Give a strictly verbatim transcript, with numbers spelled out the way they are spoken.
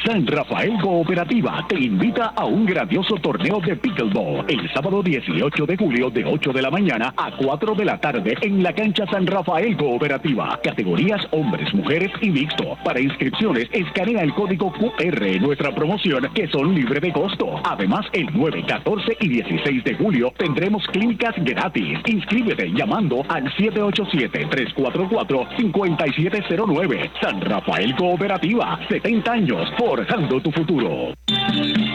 San Rafael Cooperativa te invita a un grandioso torneo de pickleball el sábado dieciocho de julio de ocho de la mañana a cuatro de la tarde en la cancha San Rafael Cooperativa. Categorías hombres, mujeres y mixto. Para inscripciones, escanea el código Q R en nuestra promoción, que son libres de costo. Además, el nueve, catorce y dieciséis de julio tendremos clínicas gratis. Inscríbete llamando al siete ocho siete, tres cuatro cuatro, cinco siete cero nueve. San Rafael Cooperativa, setenta años forjando tu futuro.